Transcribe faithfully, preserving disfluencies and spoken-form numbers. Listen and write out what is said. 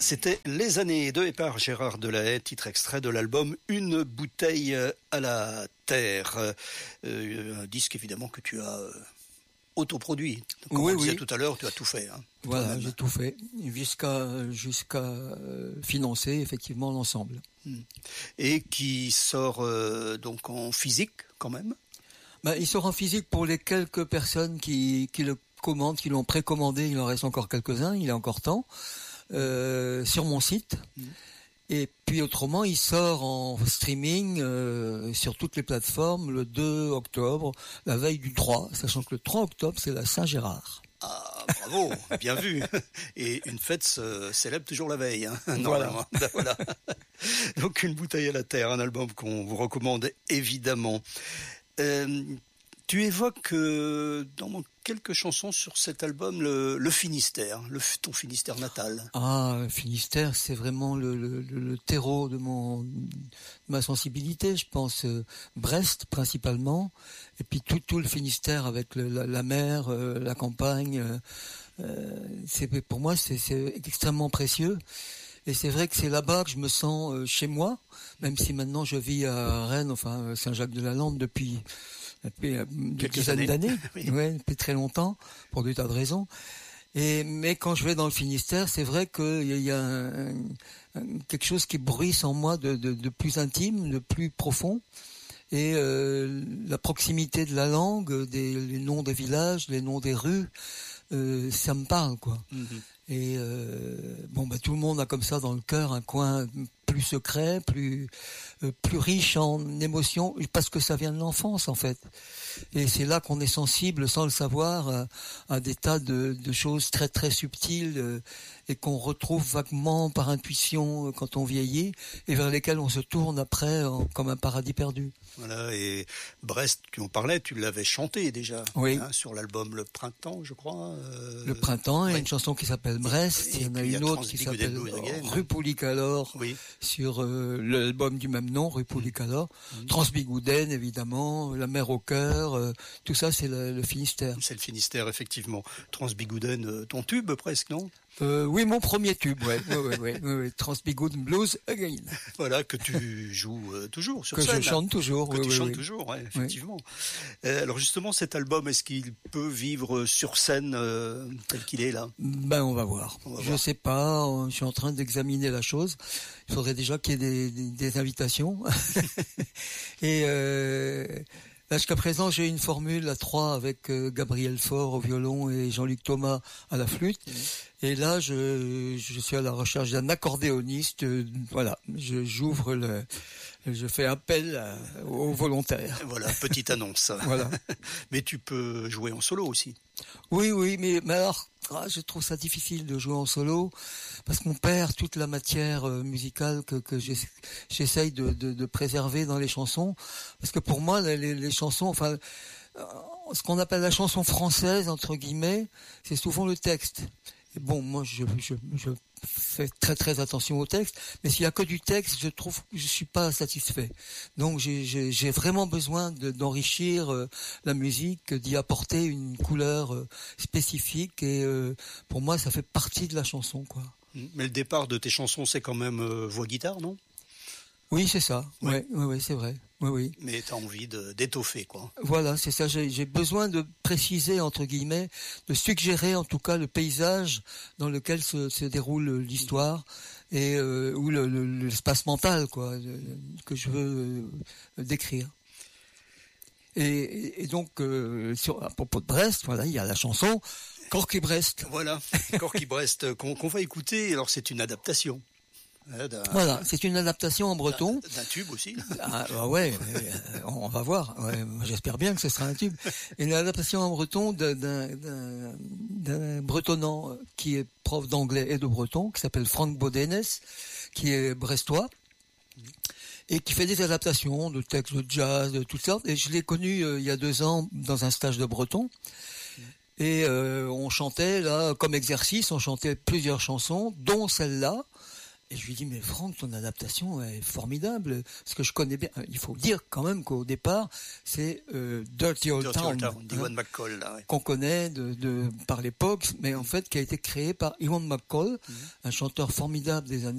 C'était Les années deux et par Gérard Delahaye, titre extrait de l'album Une bouteille à la terre. Euh, un disque évidemment que tu as euh, autoproduit. Comme oui, on disait oui. tout à l'heure, tu as tout fait. Hein, voilà, j'ai tout fait, jusqu'à jusqu'à euh, financer effectivement l'ensemble. Et qui sort euh, donc en physique quand même. Ben, il sort en physique pour les quelques personnes qui, qui le commandent, qui l'ont précommandé. Il en reste encore quelques-uns, il est encore temps. Euh, sur mon site. Mmh. Et puis autrement, il sort en streaming euh, sur toutes les plateformes le deux octobre, la veille du trois, sachant que le trois octobre, c'est la Saint-Gérard. Ah, bravo, bien vu. Et une fête se célèbre toujours la veille. Hein, voilà. voilà. Donc Une bouteille à la terre, un album qu'on vous recommande évidemment. Euh, tu évoques euh, dans quelques chansons sur cet album le, le Finistère, le, ton Finistère natal. Ah, le Finistère, c'est vraiment le, le, le terreau de mon de ma sensibilité, je pense. Euh, Brest principalement, et puis tout, tout le Finistère avec le, la, la mer, euh, la campagne. Euh, c'est pour moi, c'est, c'est extrêmement précieux. Et c'est vrai que c'est là-bas que je me sens euh, chez moi, même si maintenant je vis à Rennes, enfin Saint-Jacques-de-la-Lande depuis. depuis une dizaine d'années, oui. ouais, depuis très longtemps, pour des tas de raisons. Et mais quand je vais dans le Finistère, c'est vrai qu'il y a un, un, quelque chose qui bruisse en moi de, de, de plus intime, de plus profond. Et euh, la proximité de la langue, des, les noms des villages, les noms des rues, euh, ça me parle, quoi. Mm-hmm. Et euh, bon, bah tout le monde a comme ça dans le cœur un coin plus secret, plus euh, plus riche en émotions, parce que ça vient de l'enfance en fait. Et c'est là qu'on est sensible, sans le savoir, à, à des tas de, de choses très très subtiles euh, et qu'on retrouve vaguement par intuition quand on vieillit, et vers lesquelles on se tourne après en, comme un paradis perdu. Voilà, et Brest, tu en parlais, tu l'avais chanté déjà, oui. hein, sur l'album Le Printemps, je crois. Euh... Le Printemps, il y a une chanson qui s'appelle Brest, et, et il y en a une autre qui s'appelle Rue Poulicalor, oui. sur euh, l'album du même nom, Rue Poulicalor. Mmh. Transbigouden, évidemment, La mer au cœur, euh, tout ça c'est le, le Finistère. C'est le Finistère, effectivement. Transbigouden, euh, ton tube presque, non? Euh, oui, mon premier tube, ouais, ouais, ouais, ouais, ouais, ouais. Transbigouden Blues Again. Voilà, que tu joues euh, toujours sur que scène. Que je chante toujours. Que oui, tu oui, chantes oui. toujours, ouais, effectivement. Oui. Euh, alors justement, cet album, est-ce qu'il peut vivre sur scène euh, tel qu'il est là? Ben, on va voir. On va je voir. sais pas, je suis en train d'examiner la chose. Il faudrait déjà qu'il y ait des, des, des invitations. Et euh, là, jusqu'à présent, j'ai une formule à trois avec euh, Gabriel Faure au violon et Jean-Luc Thomas à la flûte. Mmh. Et là, je, je suis à la recherche d'un accordéoniste. Euh, voilà, je, j'ouvre le, je fais appel à, aux volontaires. Voilà, petite annonce. Voilà. Mais tu peux jouer en solo aussi. Oui, oui, mais, mais alors, ah, je trouve ça difficile de jouer en solo parce qu'on perd toute la matière euh, musicale que, que j'essaye de, de, de préserver dans les chansons. Parce que pour moi, les, les chansons, enfin, ce qu'on appelle la chanson française entre guillemets, c'est souvent le texte. Et bon, moi, je, je, je fais très très attention au texte, mais s'il y a que du texte, je trouve que je suis pas satisfait. Donc, j'ai, j'ai, j'ai vraiment besoin de, d'enrichir euh, la musique, d'y apporter une couleur euh, spécifique, et euh, pour moi, ça fait partie de la chanson, quoi. Mais le départ de tes chansons, c'est quand même euh, voix-guitare, non? Oui, c'est ça. Oui, ouais, ouais, ouais, c'est vrai. Oui, oui. Mais t'as envie de, d'étoffer, quoi. Voilà, c'est ça. J'ai, j'ai besoin de préciser, entre guillemets, de suggérer en tout cas le paysage dans lequel se, se déroule l'histoire et euh, ou le, le, l'espace mental, quoi, le, que je veux euh, décrire. Et, et donc, euh, sur, à propos de Brest, voilà, il y a la chanson Corky-Brest. Voilà, Corky-Brest qu'on, qu'on va écouter. Alors, c'est une adaptation. D'un, voilà, c'est une adaptation en breton. D'un, d'un tube aussi. Ah, bah ouais, on va voir. Ouais, j'espère bien que ce sera un tube. Une adaptation en breton d'un, d'un, d'un bretonnant qui est prof d'anglais et de breton, qui s'appelle Franck Bodenes, qui est brestois, et qui fait des adaptations de textes de jazz, de toutes sortes. Et je l'ai connu euh, il y a deux ans dans un stage de breton. Et euh, on chantait là, comme exercice, on chantait plusieurs chansons, dont celle-là. Et je lui dis, mais Franck, ton adaptation est formidable. Parce que je connais bien. Il faut dire quand même qu'au départ, c'est euh, Dirty Old Dirty Town, Old Town d'Ewan hein, McCall, là, ouais. qu'on connaît de, de, par l'époque, mais en fait qui a été créé par Ewan McCall, mmh. un chanteur formidable des années